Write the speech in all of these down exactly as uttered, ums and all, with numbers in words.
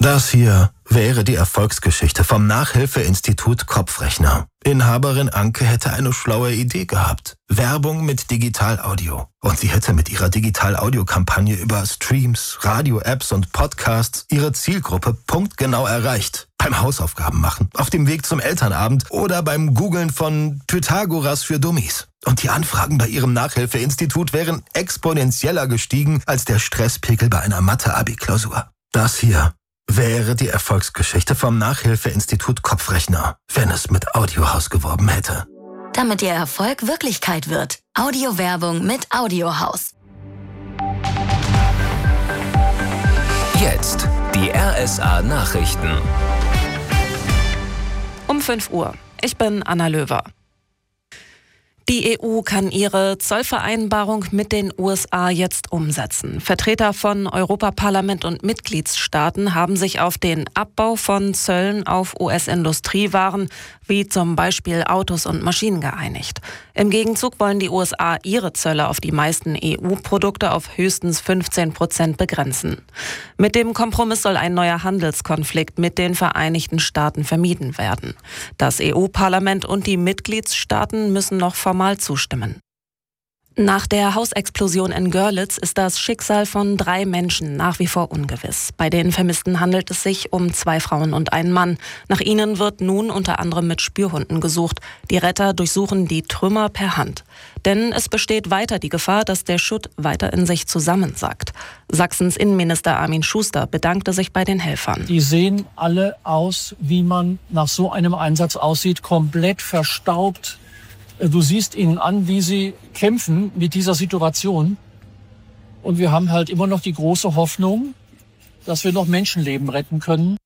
Das hier wäre die Erfolgsgeschichte vom Nachhilfeinstitut Kopfrechner. Inhaberin Anke hätte eine schlaue Idee gehabt. Werbung mit Digital-Audio. Und sie hätte mit ihrer Digital-Audio-Kampagne über Streams, Radio-Apps und Podcasts ihre Zielgruppe punktgenau erreicht. Beim Hausaufgaben machen, auf dem Weg zum Elternabend oder beim Googlen von Pythagoras für Dummies. Und die Anfragen bei ihrem Nachhilfeinstitut wären exponentieller gestiegen als der Stresspegel bei einer Mathe-Abi-Klausur. Das hier wäre die Erfolgsgeschichte vom Nachhilfeinstitut Kopfrechner, wenn es mit Audiohaus geworben hätte. Damit Ihr Erfolg Wirklichkeit wird. Audiowerbung mit Audiohaus. Jetzt die R S A-Nachrichten. Um fünf Uhr. Ich bin Anna Löwer. Die E U kann ihre Zollvereinbarung mit den U S A jetzt umsetzen. Vertreter von Europaparlament und Mitgliedstaaten haben sich auf den Abbau von Zöllen auf U S-Industriewaren, wie zum Beispiel Autos und Maschinen, geeinigt. Im Gegenzug wollen die U S A ihre Zölle auf die meisten E U-Produkte auf höchstens fünfzehn Prozent begrenzen. Mit dem Kompromiss soll ein neuer Handelskonflikt mit den Vereinigten Staaten vermieden werden. Das E U-Parlament und die Mitgliedstaaten müssen noch formal zustimmen. Nach der Hausexplosion in Görlitz ist das Schicksal von drei Menschen nach wie vor ungewiss. Bei den Vermissten handelt es sich um zwei Frauen und einen Mann. Nach ihnen wird nun unter anderem mit Spürhunden gesucht. Die Retter durchsuchen die Trümmer per Hand. Denn es besteht weiter die Gefahr, dass der Schutt weiter in sich zusammensackt. Sachsens Innenminister Armin Schuster bedankte sich bei den Helfern. Die sehen alle aus, wie man nach so einem Einsatz aussieht, komplett verstaubt. Du siehst ihnen an, wie sie kämpfen mit dieser Situation. Und wir haben halt immer noch die große Hoffnung, dass wir noch Menschenleben retten können.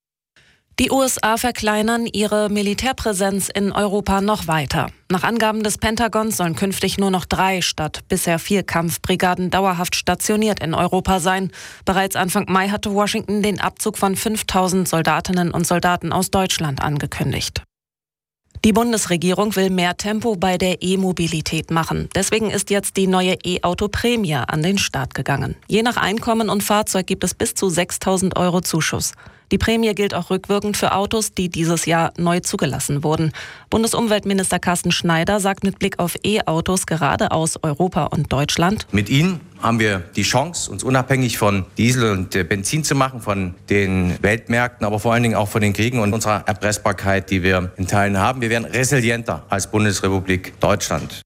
Die U S A verkleinern ihre Militärpräsenz in Europa noch weiter. Nach Angaben des Pentagons sollen künftig nur noch drei statt bisher vier Kampfbrigaden dauerhaft stationiert in Europa sein. Bereits Anfang Mai hatte Washington den Abzug von fünftausend Soldatinnen und Soldaten aus Deutschland angekündigt. Die Bundesregierung will mehr Tempo bei der E-Mobilität machen. Deswegen ist jetzt die neue E-Auto-Prämie an den Start gegangen. Je nach Einkommen und Fahrzeug gibt es bis zu sechstausend Euro Zuschuss. Die Prämie gilt auch rückwirkend für Autos, die dieses Jahr neu zugelassen wurden. Bundesumweltminister Carsten Schneider sagt mit Blick auf E-Autos gerade aus Europa und Deutschland: Mit ihnen haben wir die Chance, uns unabhängig von Diesel und Benzin zu machen, von den Weltmärkten, aber vor allen Dingen auch von den Kriegen und unserer Erpressbarkeit, die wir in Teilen haben. Wir werden resilienter als Bundesrepublik Deutschland.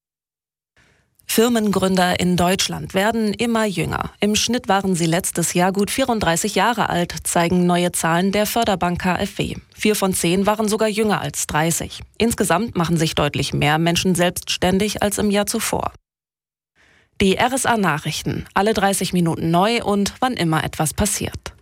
Firmengründer in Deutschland werden immer jünger. Im Schnitt waren sie letztes Jahr gut vierunddreißig Jahre alt, zeigen neue Zahlen der Förderbank K f W. Vier von zehn waren sogar jünger als dreißig. Insgesamt machen sich deutlich mehr Menschen selbstständig als im Jahr zuvor. Die R S A-Nachrichten, alle dreißig Minuten neu und wann immer etwas passiert.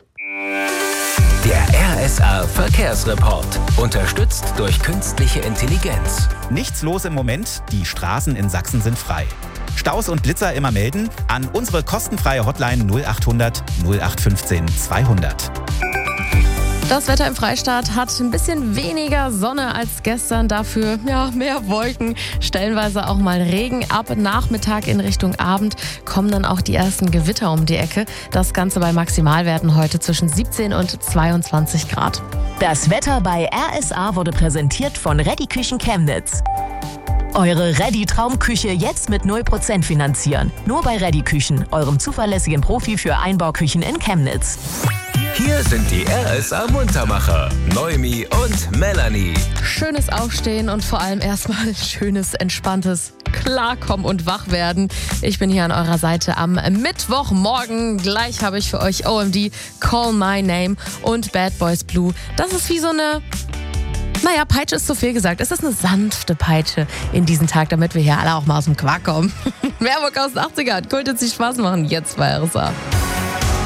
Der R S A-Verkehrsreport, unterstützt durch künstliche Intelligenz. Nichts los im Moment, die Straßen in Sachsen sind frei. Staus und Blitzer immer melden an unsere kostenfreie Hotline null achthundert null acht fünfzehn zweihundert. Das Wetter im Freistaat hat ein bisschen weniger Sonne als gestern, dafür ja, mehr Wolken, stellenweise auch mal Regen. Ab Nachmittag in Richtung Abend kommen dann auch die ersten Gewitter um die Ecke. Das Ganze bei Maximalwerten heute zwischen siebzehn und zweiundzwanzig Grad. Das Wetter bei R S A wurde präsentiert von Reddy Küchen Chemnitz. Eure Reddy-Traumküche jetzt mit null Prozent finanzieren. Nur bei Reddy Küchen, eurem zuverlässigen Profi für Einbauküchen in Chemnitz. Hier sind die R S A-Muntermacher, Noemi und Melanie. Schönes Aufstehen und vor allem erstmal schönes, entspanntes Klarkommen und Wachwerden. Ich bin hier an eurer Seite am Mittwochmorgen. Gleich habe ich für euch O M D, Call My Name und Bad Boys Blue. Das ist wie so eine... Naja, Peitsche ist zu viel gesagt. Es ist eine sanfte Peitsche in diesen Tag, damit wir hier alle auch mal aus dem Quark kommen. Werbung aus den achtzigern. Könnte sich Spaß machen, jetzt bei R S A.